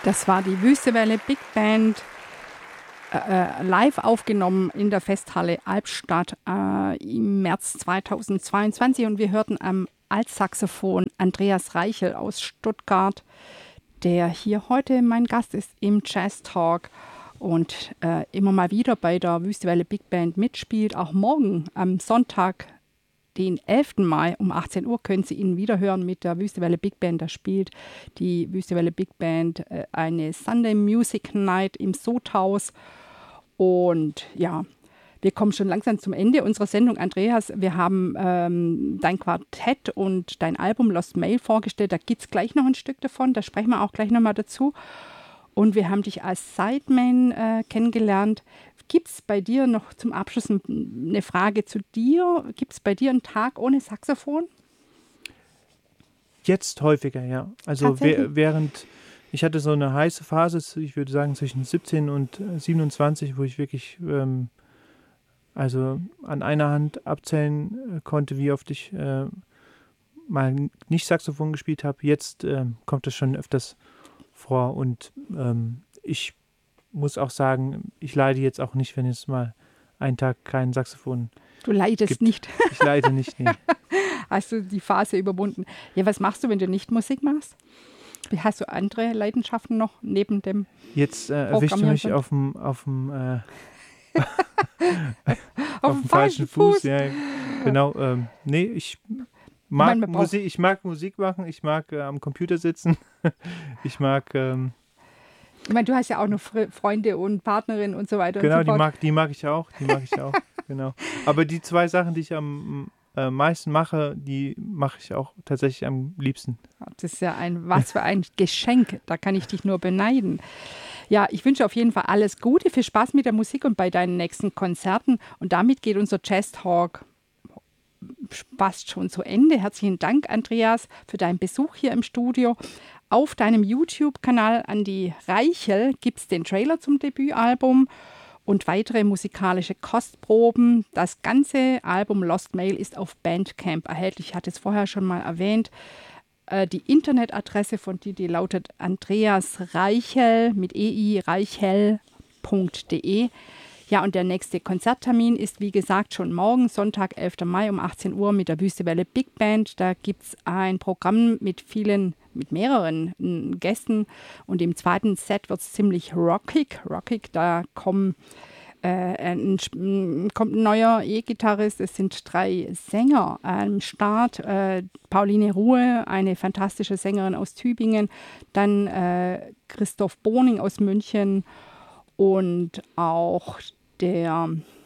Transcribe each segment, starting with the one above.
Das war die Wüstewelle Big Band, live aufgenommen in der Festhalle Albstadt im März 2022. Und wir hörten am Altsaxophon Andreas Reichel aus Stuttgart, der hier heute mein Gast ist im Jazz Talk und immer mal wieder bei der Wüstewelle Big Band mitspielt. Auch morgen am Sonntag, den 11. Mai um 18 Uhr können Sie ihn wieder hören mit der Wüstewelle Big Band. Da spielt die Wüstewelle Big Band eine Sunday Music Night im Sothaus. Und ja, wir kommen schon langsam zum Ende unserer Sendung. Andreas, wir haben dein Quartett und dein Album Lost Mail vorgestellt. Da gibt es gleich noch ein Stück davon. Da sprechen wir auch gleich nochmal dazu. Und wir haben dich als Sideman kennengelernt. Gibt es bei dir noch zum Abschluss eine Frage zu dir? Gibt es bei dir einen Tag ohne Saxophon? Jetzt häufiger, ja. Also während, ich hatte so eine heiße Phase, ich würde sagen zwischen 17 und 27, wo ich wirklich also an einer Hand abzählen konnte, wie oft ich mal nicht Saxophon gespielt habe. Jetzt kommt das schon öfters vor und ich muss auch sagen, ich leide jetzt auch nicht, wenn es mal einen Tag kein Saxophon Du leidest gibt. nicht. Ich leide nicht, nee. Hast du die Phase überwunden? Ja, was machst du, wenn du nicht Musik machst? Hast du andere Leidenschaften noch neben dem Jetzt erwischst du mich auf dem falschen Fuß. Ja, genau. Nee, ich mag Musik machen, ich mag am Computer sitzen. Ich mag ich meine, du hast ja auch noch Freunde und Partnerin und so weiter. Genau, und so fort. die mag ich auch. Genau. Aber die zwei Sachen, die ich am meisten mache, die mache ich auch tatsächlich am liebsten. Das ist ja was für ein Geschenk. Da kann ich dich nur beneiden. Ja, ich wünsche auf jeden Fall alles Gute, viel Spaß mit der Musik und bei deinen nächsten Konzerten. Und damit geht unser Jazz Talk fast schon zu Ende. Herzlichen Dank, Andreas, für deinen Besuch hier im Studio. Auf deinem YouTube-Kanal Andi Reichel gibt es den Trailer zum Debütalbum und weitere musikalische Kostproben. Das ganze Album Lost Mail ist auf Bandcamp erhältlich. Ich hatte es vorher schon mal erwähnt. Die Internetadresse von dir, die lautet Andreas Reichel mit reichel.de. Ja, und der nächste Konzerttermin ist, wie gesagt, schon morgen, Sonntag, 11. Mai um 18 Uhr mit der Wüstewelle Big Band. Da gibt es ein Programm mit mehreren Gästen. Und im zweiten Set wird es ziemlich rockig. Da kommt ein neuer E-Gitarrist. Es sind 3 Sänger am Start. Pauline Ruhe, eine fantastische Sängerin aus Tübingen. Dann Christoph Boning aus München. Und auch der,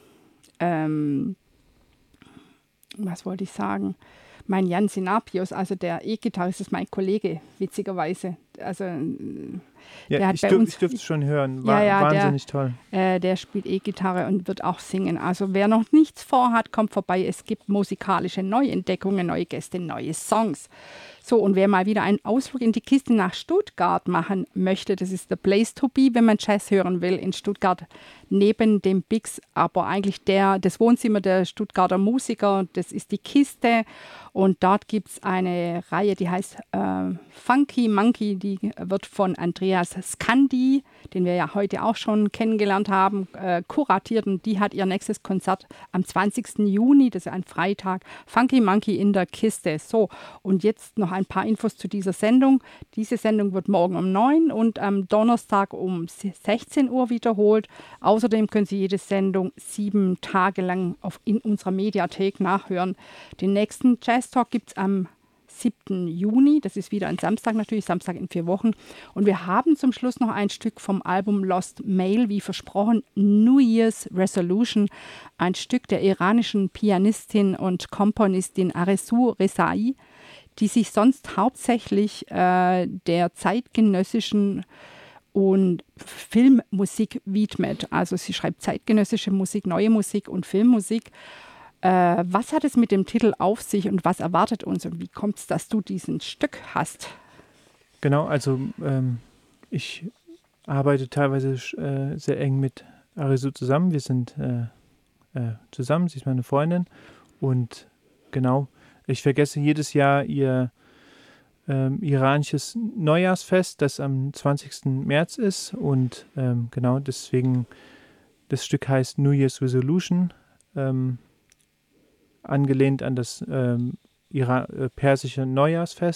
was wollte ich sagen? Mein Jan Sinapios, also der E-Gitarrist, ist mein Kollege, witzigerweise. Also, ja, ich dürfte es schon hören. Wahnsinnig toll. Der spielt E-Gitarre und wird auch singen. Also wer noch nichts vorhat, kommt vorbei. Es gibt musikalische Neuentdeckungen, neue Gäste, neue Songs. So, und wer mal wieder einen Ausflug in die Kiste nach Stuttgart machen möchte, das ist the place to be, wenn man Jazz hören will in Stuttgart, neben dem Bix, aber eigentlich das Wohnzimmer der Stuttgarter Musiker, das ist die Kiste. Und dort gibt es eine Reihe, die heißt Funky Monkey, die wird von Andreas Scandi, den wir ja heute auch schon kennengelernt haben, kuratiert. Und die hat ihr nächstes Konzert am 20. Juni, das ist ein Freitag, Funky Monkey in der Kiste. So, und jetzt noch ein paar Infos zu dieser Sendung. Diese Sendung wird morgen um 9 und am Donnerstag um 16 Uhr wiederholt. Außerdem können Sie jede Sendung 7 Tage lang in unserer Mediathek nachhören. Den nächsten Jazz Talk gibt es am 7. Juni. Das ist wieder ein Samstag natürlich, Samstag in 4 Wochen. Und wir haben zum Schluss noch ein Stück vom Album Lost Mail, wie versprochen, New Year's Resolution. Ein Stück der iranischen Pianistin und Komponistin Arezou Rezai, die sich sonst hauptsächlich der zeitgenössischen und Filmmusik widmet. Also sie schreibt zeitgenössische Musik, neue Musik und Filmmusik. Was hat es mit dem Titel auf sich und was erwartet uns und wie kommt es, dass du diesen Stück hast? Genau, also ich arbeite teilweise sehr eng mit Arezou zusammen. Wir sind zusammen, sie ist meine Freundin und genau, ich vergesse jedes Jahr ihr iranisches Neujahrsfest, das am 20. März ist. Und genau deswegen, das Stück heißt New Year's Resolution, angelehnt an das persische Neujahrsfest.